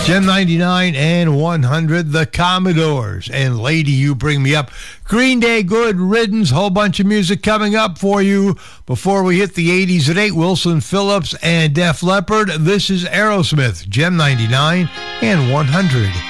Gem 99 and 100, the Commodores, and Lady You Bring Me Up. Green Day, Good Riddance, whole bunch of music coming up for you. Before we hit the 80s at 8, Wilson Phillips and Def Leppard. This is Aerosmith, Gem 99 and 100.